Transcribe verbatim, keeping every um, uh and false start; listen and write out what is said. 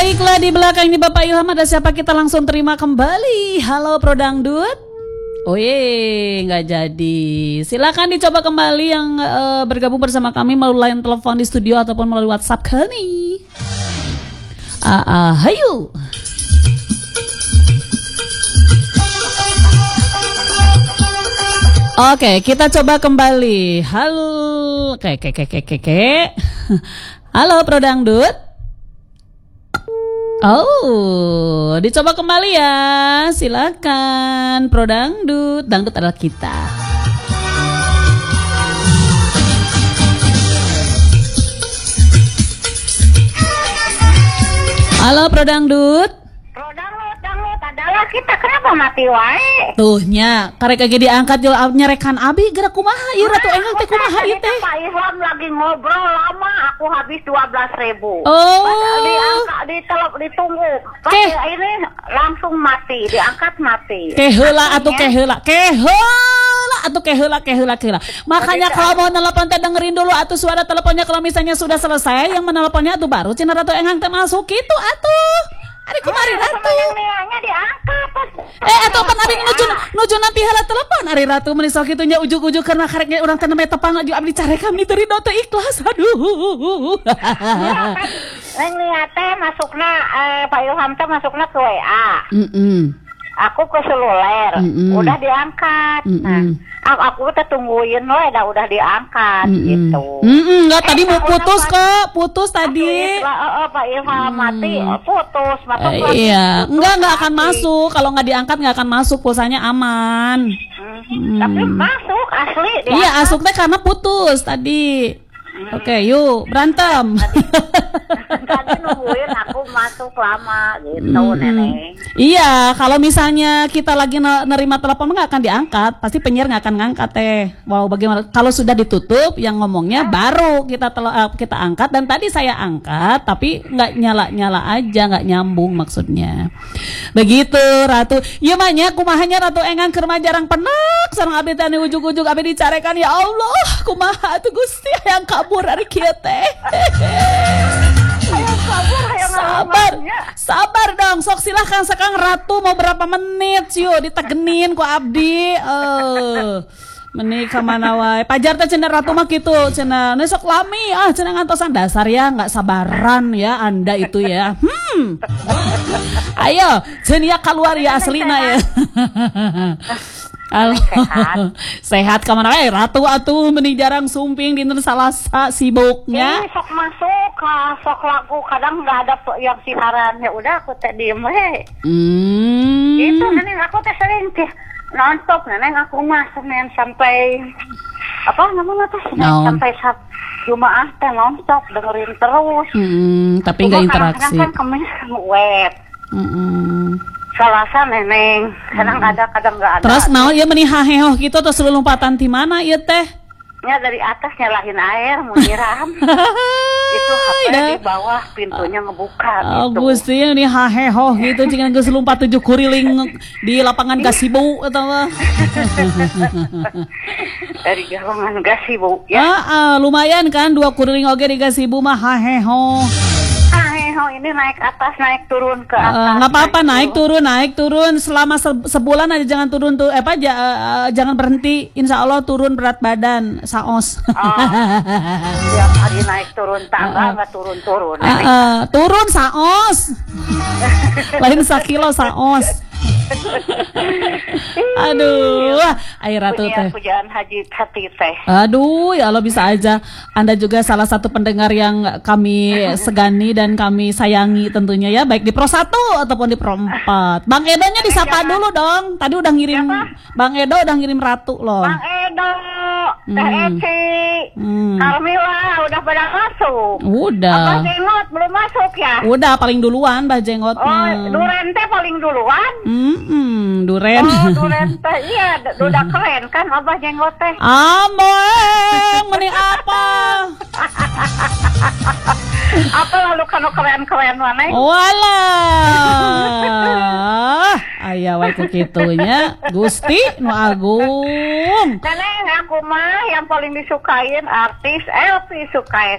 Baiklah, di belakang ini Bapak Ilham ada siapa, kita langsung terima kembali. Halo Pro Dangdut. Oh ye, nggak jadi. Silakan dicoba kembali yang uh, bergabung bersama kami melalui line telepon di studio ataupun melalui WhatsApp kami. Ah, uh, uh, hayu. Oke, kita coba kembali. Halo, oke, oke, oke, oke, oke. Halo Pro Dangdut. Oh, dicoba kembali ya. Silakan Pro Dangdut. Dangdut adalah kita. Halo Pro Dangdut. Pro Dangdut, Dangdut adalah kita. Kenapa mati wae? Tuhnya, karek lagi diangkat jul nyerekan abi gerak kumaha ieu Ratu Engel teh kumaha ieu teh? Pak Ilham lagi ngobrol lama, aku habis dua belas ribu. Oh. Diangkat, ditelep, ditunggu. Pas Ke. ini langsung mati, diangkat mati. Ke heula atuh ke heula, ke heula atuh ke heula ke heula ke heula. Makanya kalau mau telepon teh dengerin dulu atuh suara teleponnya, kalau misalnya sudah selesai yang meneleponnya atuh baru cenah Ratu Engel teh masuk gitu atuh. Ari kumari Ratu. Yang diangkat. Eh atuh pan abi nuju nuju nanti heula telepon Ari Ratu meuni sok kitu nya ujug-ujug karena kareknya urang teh nembe tepang aju abdi carekan mi teu ridho teu ikhlas. Aduh. Neng lihat teh masukna eh, Pak Ilham teh masukna ke W A. Heeh. Aku ke seluler, Mm-mm. udah diangkat. Mm-mm. Nah, aku tuh tungguin loh, udah udah diangkat. Mm-mm. Gitu. Mm-mm, enggak, tadi Eh, mau putus apa- kok, putus tadi. Lah, eh, eh, Pak Ilham mati, putus, mati Eh, lagi. iya, Putus enggak enggak akan lagi. masuk. Kalau nggak diangkat nggak akan masuk, pulsanya aman. Hmm. Tapi masuk asli. Iya, asuk teh karena putus tadi. Oke, yuk berantem. Tadi nungguin aku masuk lama gitu, Nenek. Iya, kalau misalnya kita lagi ne- nerima telepon nggak akan diangkat, pasti penyiar nggak akan ngangkat teh. Wow, bagaimana? Kalau sudah ditutup, yang ngomongnya baru kita tele- uh, kita angkat. Dan tadi saya angkat, tapi nggak nyala-nyala aja, nggak nyambung maksudnya. Begitu, Ratu. Iya mahnya, kumahanya Ratu Engang kerma jarang penak. Sareng abdi teh ujug-ujug abdi dicarekan, ya Allah, kumaha tuh Gusti yang kabur ari kieu teh. Ayo kabur, ayo Sabar, ngalamannya. sabar dong. Sok silahkan sekang Ratu mau berapa menit yuk ditegenin ku abdi. Eh, meni kamana wae. Pajar teh cenah Ratu mah kitu, cenah. Nu sok lami ah cenah ngantosan dasar ya, nggak sabaran ya Anda itu ya. Hmm. Ayo, cenah keluar ya aslina ya. Halo. Sehat. Sehat kemana wae Ratu atuh meni jarang sumping dinten Salasa sibuknya. Ini sok masuk, ah, sok lagu kadang nggak ada pe- yang siaran, ya udah aku teh diem we. Hmm. Itu Neneng aku teh sering teh nonstop, Neneng aku mah Senin sampai apa namanya tuh Senin Naon? sampai Sab Jumaah teh nonstop dengerin terus. Hmm, tapi Cuma nggak interaksi. kadang-kadang kan Kamis web. Mm-mm. Salasa Neneng, kadang ada kadang nggak ada. Terus naon ya meni haheho gitu terus lu lompatan ti mana ieu teh? Ya dari atas nyalahin air mau nyiram. Itu H P Ida. di bawah pintunya ngebuka Oh gitu. Gusti ini haheho gitu jangan geus lompat tujuh kuriling di lapangan gasibu eta mah. Dari gawangan gas sih Bu ya. Ah, ah, lumayan kan dua kuriling oge di gasibu mah haheho. Ah, heho ini naik atas naik turun ke atas. Eh, nggak apa-apa naik turun naik turun selama se- sebulan aja jangan turun tuh eh, apa ja- eh, jangan berhenti, insya Allah turun berat badan saos. Tiap hari naik turun tangga nggak turun-turun. Ah, ah, turun saos. Lain sakilo saos. Aduh, air Ratu teh. Punya pujaan haji hati teh. Aduh, ya Allah bisa aja. Anda juga salah satu pendengar yang kami segani dan kami sayangi tentunya ya, baik di Pro satu ataupun di Pro empat. Bang Edonya disapa dulu dong. Tadi udah ngirim Bang Edo udah ngirim Ratu loh. Bang Edo, Teh Hmm. Eci, Hmm. Carmila udah pada masuk. Udah. Abah Jengot belum masuk ya? Udah paling duluan Mbah Jenggot. Oh, Duren teh paling duluan. Hmm, duren. Oh, Duren teh iya, d- udah keren kan Abah Jenggot teh. Amoeng, mending apa? Apa lalu kanu keren-keren mana? Walah. Aya wae ku kitunya. Gusti nu agung. Neneng aku mah yang paling disukain artis Elvi Sukaesih.